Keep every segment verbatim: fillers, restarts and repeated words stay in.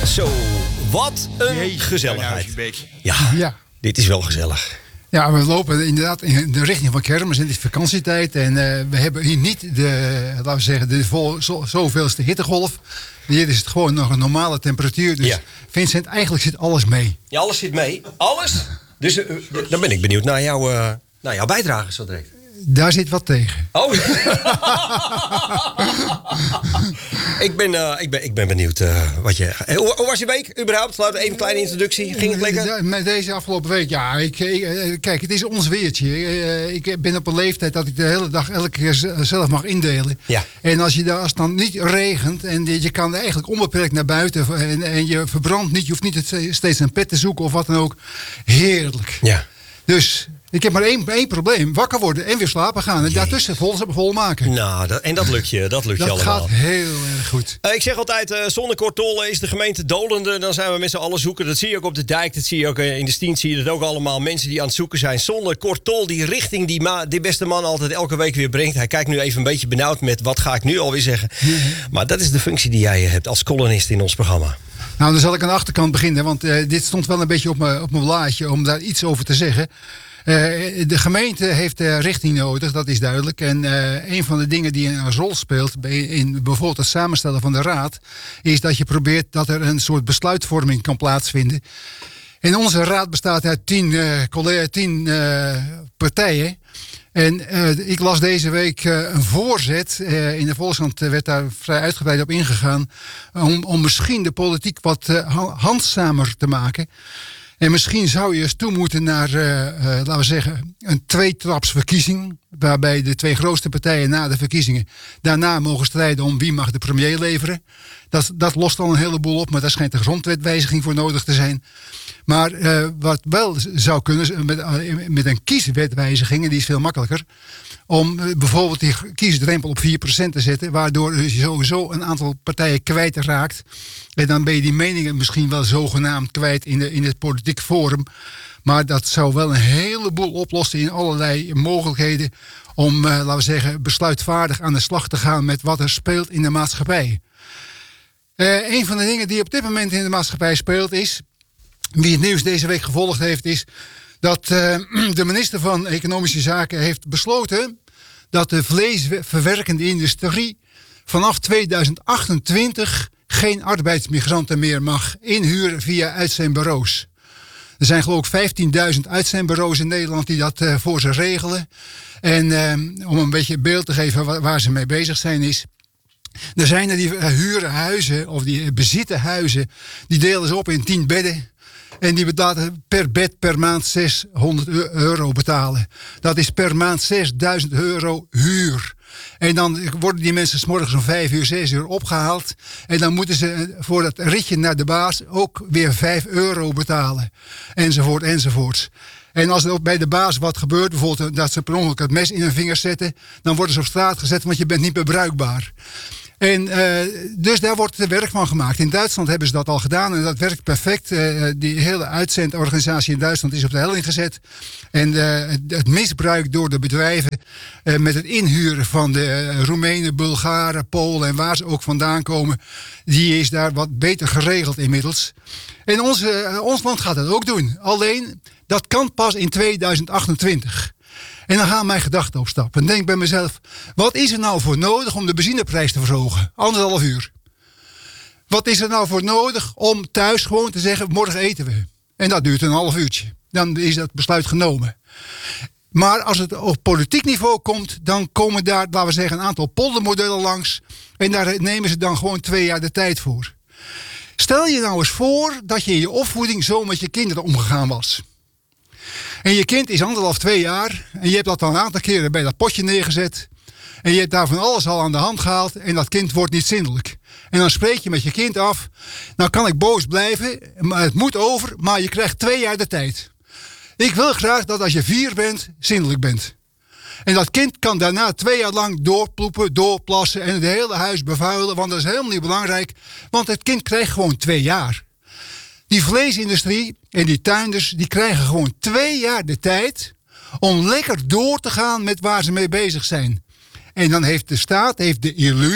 Zo, wat een Jee, gezelligheid. nou, Ja, Ja. dit is wel gezellig. Ja, we lopen inderdaad in de richting van kermis. Het is vakantietijd en uh, we hebben hier niet de, laten we zeggen, de vol, zo, zoveelste hittegolf. Hier is het gewoon nog een normale temperatuur. Dus Ja. Vincent, eigenlijk zit alles mee. Ja, alles zit mee. Alles? Dus uh, dan ben ik benieuwd naar, jou, uh, naar jouw bijdrage zo direct. Daar zit wat tegen. Oh. ik, ben, uh, ik, ben, ik ben benieuwd uh, wat je... Hoe, hoe was je week überhaupt? Laten we even een kleine introductie. Ging het lekker? Ja, met deze afgelopen week, ja. Ik, ik, kijk, het is ons weertje. Ik ben op een leeftijd dat ik de hele dag elke keer zelf mag indelen. Ja. En als, je daar, als het dan niet regent en je kan eigenlijk onbeperkt naar buiten en, en je verbrandt niet, je hoeft niet steeds een pet te zoeken of wat dan ook. Heerlijk. Ja. Dus ik heb maar één, één probleem. Wakker worden en weer slapen gaan. En Jezus. daartussen vol, vol maken. Nou, dat, en dat lukt je, dat lukt je Dat allemaal. gaat heel erg goed. Uh, ik zeg altijd, uh, zonder Kortol is de gemeente dolende. Dan zijn we met z'n allen zoeken. Dat zie je ook op de dijk. Dat zie je ook uh, in de stien. Zie je dat ook allemaal. Mensen die aan het zoeken zijn. Zonder Kortol, die richting die, ma- die beste man altijd elke week weer brengt. Hij kijkt nu even een beetje benauwd met wat ga ik nu alweer zeggen. Mm-hmm. Maar dat is de functie die jij hebt als columnist in ons programma. Nou, dan zal ik aan de achterkant beginnen. Want uh, dit stond wel een beetje op mijn op mijn blaadje om daar iets over te zeggen. Uh, de gemeente heeft uh, richting nodig, dat is duidelijk. En uh, een van de dingen die een rol speelt bij, in bijvoorbeeld het samenstellen van de raad, is dat je probeert dat er een soort besluitvorming kan plaatsvinden. En onze raad bestaat uit tien, uh, collega, tien uh, partijen. En uh, ik las deze week uh, een voorzet. Uh, in de Volkskrant werd daar vrij uitgebreid op ingegaan. Om, om misschien de politiek wat uh, handzamer te maken. En misschien zou je eens toe moeten naar, uh, uh, laten we zeggen, een tweetrapsverkiezing. Waarbij de twee grootste partijen na de verkiezingen daarna mogen strijden om wie mag de premier leveren. Dat, dat lost al een heleboel op, maar daar schijnt een grondwetwijziging voor nodig te zijn. Maar uh, wat wel zou kunnen, met, uh, met een kieswetwijziging, en die is veel makkelijker, om uh, bijvoorbeeld die kiesdrempel op vier procent te zetten, waardoor je sowieso een aantal partijen kwijtraakt. En dan ben je die meningen misschien wel zogenaamd kwijt in, de, in het politiek forum. Maar dat zou wel een heleboel oplossen in allerlei mogelijkheden om, uh, laten we zeggen, besluitvaardig aan de slag te gaan met wat er speelt in de maatschappij. Uh, een van de dingen die op dit moment in de maatschappij speelt is, wie het nieuws deze week gevolgd heeft, is dat uh, de minister van Economische Zaken heeft besloten dat de vleesverwerkende industrie vanaf tweeduizend achtentwintig geen arbeidsmigranten meer mag inhuren via uitzendbureaus. Er zijn geloof ik vijftienduizend uitzendbureaus in Nederland die dat uh, voor ze regelen. En uh, om een beetje beeld te geven waar, waar ze mee bezig zijn is, er zijn er die uh, huren huizen of die uh, bezitten huizen, die delen ze op in tien bedden. En die betalen per bed per maand zeshonderd euro betalen. Dat is per maand zesduizend euro huur. En dan worden die mensen 's morgens om vijf uur, zes uur opgehaald. En dan moeten ze voor dat ritje naar de baas ook weer vijf euro betalen. Enzovoort, enzovoort. En als er ook bij de baas wat gebeurt, bijvoorbeeld dat ze per ongeluk het mes in hun vingers zetten, dan worden ze op straat gezet, want je bent niet meer bruikbaar. En uh, dus daar wordt werk van gemaakt. In Duitsland hebben ze dat al gedaan en dat werkt perfect. Uh, die hele uitzendorganisatie in Duitsland is op de helling gezet. En uh, het misbruik door de bedrijven uh, met het inhuren van de uh, Roemenen, Bulgaren, Polen en waar ze ook vandaan komen, die is daar wat beter geregeld inmiddels. En onze, uh, ons land gaat dat ook doen. Alleen, dat kan pas in tweeduizend achtentwintig. En dan gaan mijn gedachten op stap. En denk bij mezelf, wat is er nou voor nodig om de benzineprijs te verhogen? Anderhalf uur. Wat is er nou voor nodig om thuis gewoon te zeggen, morgen eten we? En dat duurt een half uurtje. Dan is dat besluit genomen. Maar als het op politiek niveau komt, dan komen daar, laten we zeggen, een aantal poldermodellen langs. En daar nemen ze dan gewoon twee jaar de tijd voor. Stel je nou eens voor dat je in je opvoeding zo met je kinderen omgegaan was. En je kind is anderhalf, twee jaar. En je hebt dat dan een aantal keren bij dat potje neergezet. En je hebt daar van alles al aan de hand gehaald. En dat kind wordt niet zindelijk. En dan spreek je met je kind af. Nou kan ik boos blijven. Maar het moet over. Maar je krijgt twee jaar de tijd. Ik wil graag dat als je vier bent, zindelijk bent. En dat kind kan daarna twee jaar lang doorploepen, doorplassen. En het hele huis bevuilen. Want dat is helemaal niet belangrijk. Want het kind krijgt gewoon twee jaar. Die vleesindustrie en die tuinders, die krijgen gewoon twee jaar de tijd om lekker door te gaan met waar ze mee bezig zijn. En dan heeft de staat heeft de illusie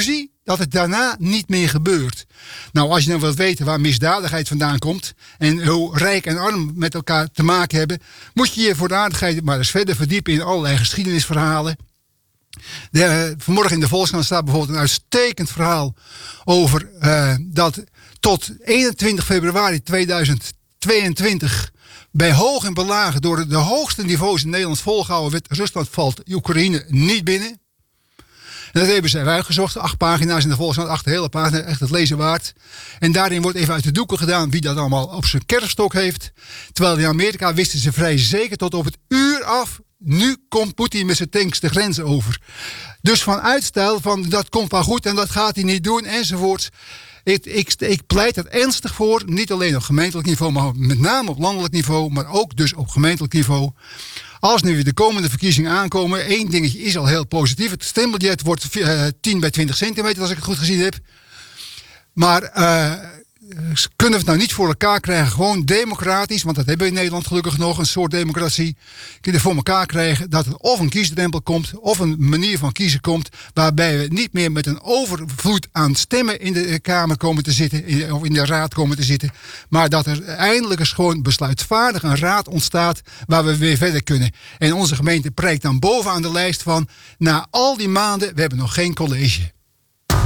dat het daarna niet meer gebeurt. Nou, als je dan wilt weten waar misdadigheid vandaan komt en hoe rijk en arm met elkaar te maken hebben, moet je je voor de aardigheid maar eens verder verdiepen in allerlei geschiedenisverhalen. De, vanmorgen in de Volkskrant staat bijvoorbeeld een uitstekend verhaal over uh, dat tot eenentwintig februari tweeduizend tweeëntwintig bij hoog en belagen door de hoogste niveaus in Nederland volgehouden werd. Rusland valt Oekraïne niet binnen. En dat hebben ze eruit gezocht. Acht pagina's in de Volkskrant, acht hele pagina's, echt het lezen waard. En daarin wordt even uit de doeken gedaan wie dat allemaal op zijn kerfstok heeft. Terwijl in Amerika wisten ze vrij zeker tot op het uur af. Nu komt Poetin met zijn tanks de grens over. Dus van uitstel van dat komt wel goed en dat gaat hij niet doen enzovoorts. Ik, ik, ik pleit er ernstig voor, niet alleen op gemeentelijk niveau, maar met name op landelijk niveau, maar ook dus op gemeentelijk niveau. Als nu weer de komende verkiezingen aankomen, één dingetje is al heel positief. Het stembudget wordt uh, tien bij twintig centimeter, als ik het goed gezien heb. Maar uh, kunnen we het nou niet voor elkaar krijgen, gewoon democratisch, want dat hebben we in Nederland gelukkig nog, een soort democratie. Kunnen we voor elkaar krijgen dat er of een kiesdrempel komt, of een manier van kiezen komt, waarbij we niet meer met een overvloed aan stemmen in de Kamer komen te zitten, in, of in de Raad komen te zitten, maar dat er eindelijk eens gewoon besluitvaardig een raad ontstaat waar we weer verder kunnen. En onze gemeente prijkt dan bovenaan de lijst van, na al die maanden, we hebben nog geen college.